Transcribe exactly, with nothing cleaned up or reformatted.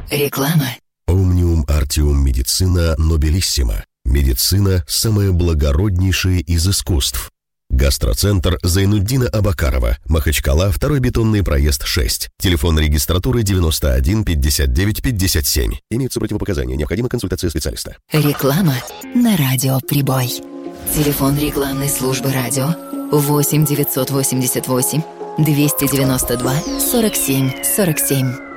Реклама. Omnium Artium Medicina Nobelissima. Медицина – самое благороднейшее из искусств. Гастроцентр Зайнуддина Абакарова, Махачкала, второй бетонный проезд шесть. Телефон регистратуры девяносто один пятьдесят девять пятьдесят семь. Имеются противопоказания. Необходима консультация специалиста. Реклама на радио «Прибой». Телефон рекламной службы радио восемь девятьсот восемьдесят восемь двести девяносто два сорок семь сорок семь.